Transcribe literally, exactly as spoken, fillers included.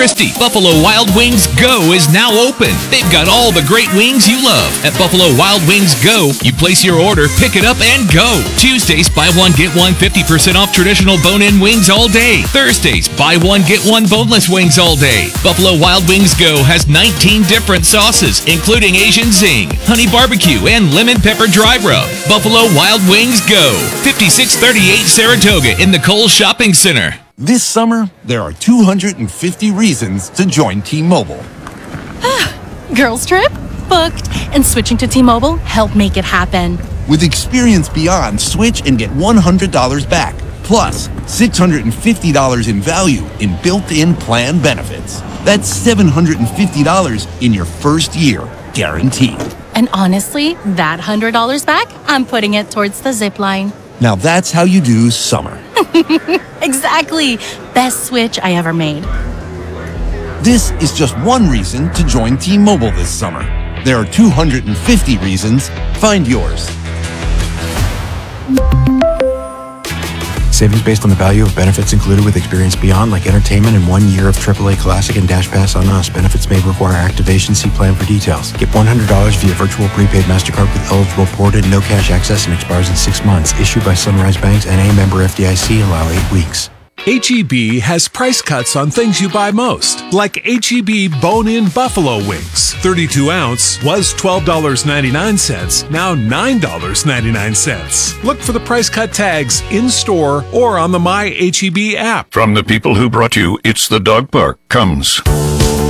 Christie, Buffalo Wild Wings Go is now open. They've got all the great wings you love. At Buffalo Wild Wings Go, you place your order, pick it up, and go. Tuesdays, buy one, get one fifty percent off traditional bone-in wings all day. Thursdays, buy one, get one boneless wings all day. Buffalo Wild Wings Go has nineteen different sauces, including Asian Zing, honey barbecue, and lemon pepper dry rub. Buffalo Wild Wings Go, fifty-six thirty-eight Saratoga in the Kohl's Shopping Center. This summer, there are two hundred fifty reasons to join T-Mobile. Girls trip? Booked. And switching to T-Mobile helped make it happen. With Experience Beyond, switch and get one hundred dollars back, plus six hundred fifty dollars in value in built-in plan benefits. That's seven hundred fifty dollars in your first year, guaranteed. And honestly, that one hundred dollars back, I'm putting it towards the zip line. Now that's how you do summer. Exactly. Best switch I ever made. This is just one reason to join T-Mobile this summer. There are two hundred fifty reasons. Find yours. Savings based on the value of benefits included with Experience Beyond, like entertainment and one year of triple A Classic and Dash Pass on Us. Benefits may require activation. See plan for details. Get one hundred dollars via virtual prepaid MasterCard with eligible ported, no cash access, and expires in six months. Issued by Sunrise Banks, N A member F D I C. Allow eight weeks. H E B has price cuts on things you buy most, like H E B bone-in buffalo wings. thirty-two ounce was twelve dollars and ninety-nine cents, now nine dollars and ninety-nine cents. Look for the price cut tags in-store or on the My H E B app. From the people who brought you It's the Dog Park comes